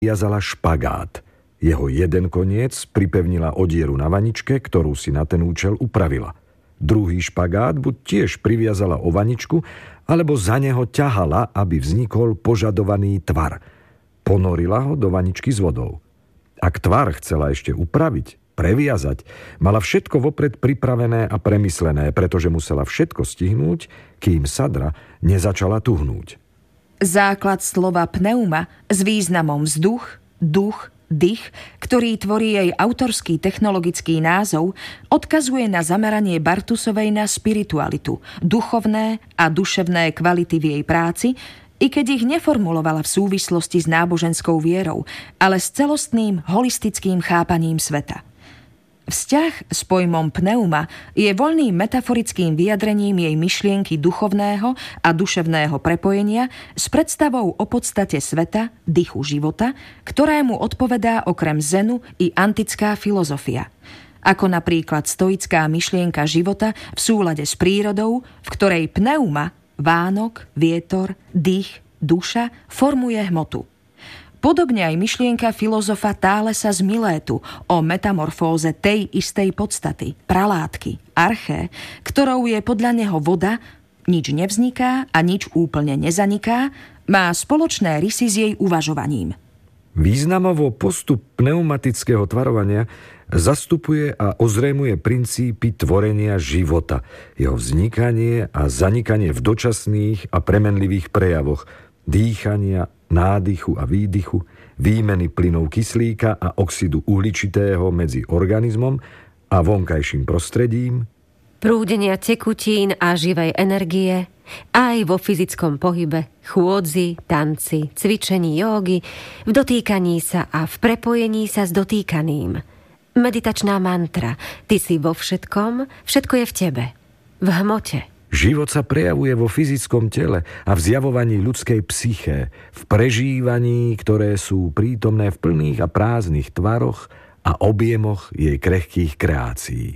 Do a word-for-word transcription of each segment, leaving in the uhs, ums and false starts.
jazala špagát. Jeho jeden koniec pripevnila o dieru na vaničke, ktorú si na ten účel upravila. Druhý špagát buď tiež priviazala o vaničku, alebo za neho ťahala, aby vznikol požadovaný tvar. Ponorila ho do vaničky s vodou. Ak tvar chcela ešte upraviť, previazať, mala všetko vopred pripravené a premyslené, pretože musela všetko stihnúť, kým sadra nezačala tuhnúť. Základ slova pneuma s významom vzduch, duch, dých, ktorý tvorí jej autorský technologický názov, odkazuje na zameranie Bartusovej na spiritualitu, duchovné a duševné kvality v jej práci, i keď ich neformulovala v súvislosti s náboženskou vierou, ale s celostným holistickým chápaním sveta. Vzťah s pojmom pneuma je voľným metaforickým vyjadrením jej myšlienky duchovného a duševného prepojenia s predstavou o podstate sveta, dychu života, ktorému odpovedá okrem zenu i antická filozofia. Ako napríklad stoická myšlienka života v súlade s prírodou, v ktorej pneuma, vánok, vietor, dých, duša formuje hmotu. Podobne aj myšlienka filozofa Thálesa z Milétu o metamorfóze tej istej podstaty, pralátky, arché, ktorou je podľa neho voda, nič nevzniká a nič úplne nezaniká, má spoločné rysy s jej uvažovaním. Významovo postup pneumatického tvarovania zastupuje a ozrejmuje princípy tvorenia života, jeho vznikanie a zanikanie v dočasných a premenlivých prejavoch, dýchania, nádychu a výdychu, výmeny plynov kyslíka a oxidu uhličitého medzi organizmom a vonkajším prostredím, prúdenia tekutín a živej energie, aj vo fyzickom pohybe, chôdzi, tanci, cvičení jógy, v dotýkaní sa a v prepojení sa s dotýkaným. Meditačná mantra, ty si vo všetkom, všetko je v tebe, v hmote. Život sa prejavuje vo fyzickom tele a v zjavovaní ľudskej psyché, v prežívaní, ktoré sú prítomné v plných a prázdnych tvaroch a objemoch jej krehkých kreácií.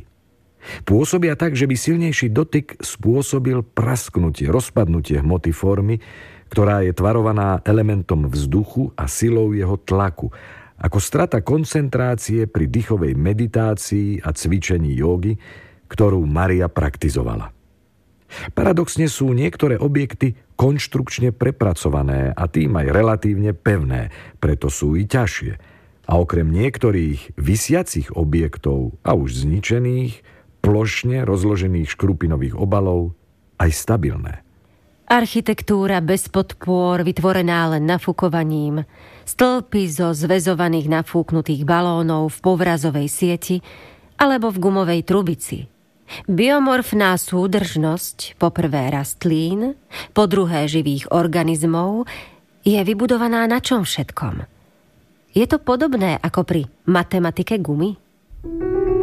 Pôsobia tak, že by silnejší dotyk spôsobil prasknutie, rozpadnutie hmoty formy, ktorá je tvarovaná elementom vzduchu a silou jeho tlaku, ako strata koncentrácie pri dýchovej meditácii a cvičení jógy, ktorú Maria praktizovala. Paradoxne sú niektoré objekty konštrukčne prepracované a tým aj relatívne pevné, preto sú i ťažšie. A okrem niektorých visiacich objektov a už zničených, plošne rozložených škrupinových obalov, aj stabilné. Architektúra bez podpôr, vytvorená len nafúkovaním, stĺpy zo zväzovaných nafúknutých balónov v povrazovej sieti alebo v gumovej trubici. Biomorfná súdržnosť, po prvé rastlín, po druhé živých organizmov, je vybudovaná na čom všetkom? Je to podobné ako pri matematike gumy?